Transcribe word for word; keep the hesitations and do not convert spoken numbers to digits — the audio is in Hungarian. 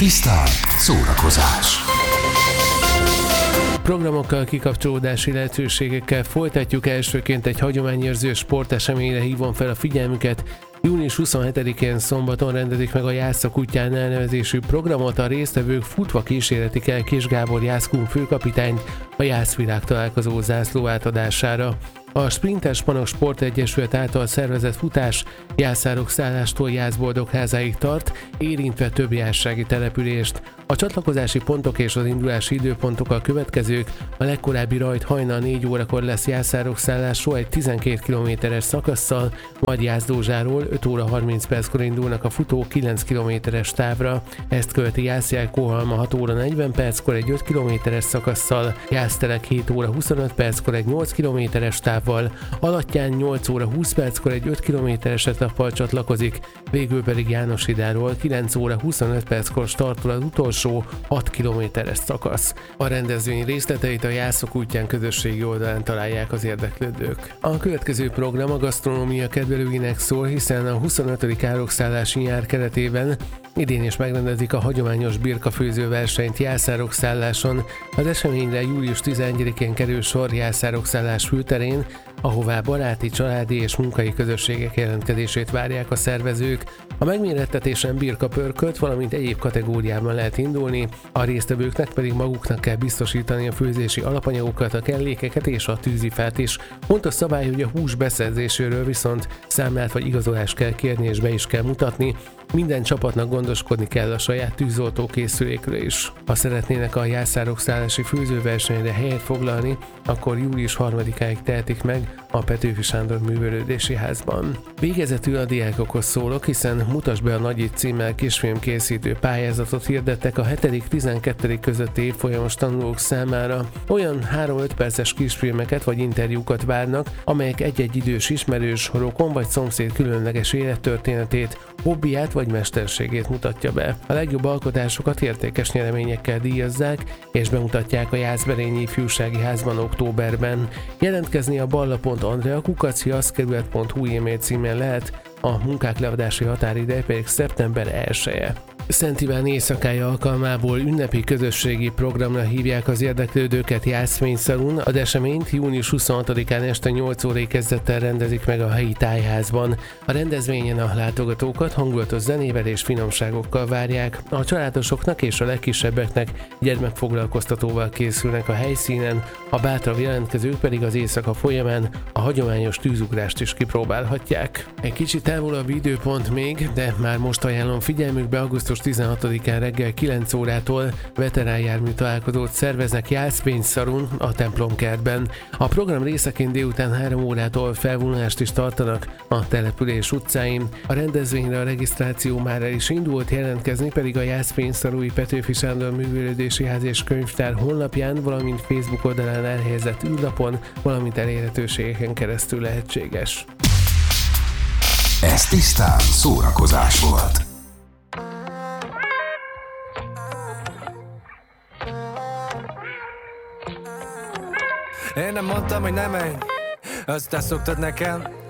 Tisztán szórakozás. Programokkal, kikapcsolódási lehetőségekkel folytatjuk. Elsőként egy hagyományőrző sporteseményre hívom fel a figyelmüket. június huszonhetedikén szombaton rendezik meg a Jásza kutyán elnevezésű programot. A résztvevők futva kísérletik el Kis Gábor jászkun főkapitányt a Jászvirág találkozó zászló átadására. A Sprinter Spanok Sportegyesület által szervezett futás Jászárok szállástól Jászboldogházáig tart, érintve több jászsági települést. A csatlakozási pontok és az indulási időpontok a következők. A legkorábbi rajt hajnal négy órakor lesz Jászárok szállásról egy tizenkét kilométeres szakasszal, majd Jászdózsáról öt óra harminc perckor indulnak a futók kilenc kilométeres távra. Ezt követi Jászjákóhalma hat óra negyven perckor egy öt kilométeres szakasszal, Jásztelek hét óra huszonöt perckor egy nyolc kilométeres távval, Alattyán nyolc óra húsz perckor egy öt kilométeres etappal csatlakozik, végül pedig Jánoshidáról kilenc óra huszonöt perckor startol az utolsó hat kilométeres szakasz. A rendezvény részleteit a Jászok útján közösségi oldalán találják az érdeklődők. A következő program a gasztronómia kedvelőinek szól, hiszen a huszonötödik árokszállási nyár keretében idén is megrendezik a hagyományos birkafőző versenyt Jászárok szálláson. Az eseményre július tizenegyedikén kerül sor Jászárok szállás fülterén, ahová baráti, családi és munkai közösségek jelentkezését várják a szervezők. A megmérettetésen birkapörkölt, valamint egyéb kategóriában lehet indulni, a résztvevőknek pedig maguknak kell biztosítani a főzési alapanyagokat, a kellékeket és a tűzifát is. Pontos szabály, hogy a hús beszerzéséről viszont számlát vagy igazolást kell kérni és be is kell mutatni. Minden csapatnak gondoskodni kell a saját tűzoltó készülékről is. Ha szeretnének a Jászárok szállási főzőversenyre helyet foglalni, akkor július harmadikáig tehetik meg a Petőfi Sándor Művelődési Házban. Végezetül a diákokhoz szólok, hiszen Mutasd be a Nagyit címmel kisfilmkészítő pályázatot hirdettek a hetedik-tizenkettedik közötti évfolyamos tanulók számára. Olyan három-öt perces kisfilmeket vagy interjúkat várnak, amelyek egy-egy idős ismerős, rokon vagy szomszéd különleges élettörténetét, hobbiját vagy mesterségét mutatja be. A legjobb alkotásokat értékes nyereményekkel díjazzák, és bemutatják a Jászberényi Ifjúsági Házban októberben. Jelentkezni a balla pont andrea kukac jászkerület pont hu e-mail címen lehet, a munkák leadási határideje pedig szeptember elseje. Szent Iván éjszakája alkalmából ünnepi közösségi programra hívják az érdeklődőket Jászfényszalun. Az eseményt június huszonhatodikán este nyolc órai kezdettel rendezik meg a helyi tájházban. A rendezvényen a látogatókat hangulatos zenével és finomságokkal várják. A családosoknak és a legkisebbeknek gyermekfoglalkoztatóval készülnek a helyszínen, a bátrabb jelentkezők pedig az éjszaka folyamán a hagyományos tűzugrást is kipróbálhatják. Egy kicsit távolabb időpont még, de már most ajánlom figyelmükbe, augusztus tizenhatodikán reggel kilenc órától veteránjármű találkozót szerveznek Jászfényszalun a templomkertben. A program részeként délután három órától felvonulást is tartanak a település utcáin. A rendezvényre a regisztráció már el is indult, jelentkezni pedig a Jászfényszalui Petőfi Sándor Művelődési Ház és Könyvtár honlapján, valamint Facebook oldalán elhelyezett űrlapon, valamint elérhetőségeken keresztül lehetséges. Ez tisztán szórakozás volt. Én nem mondtam, hogy ne menj, azt te szoktad nekem.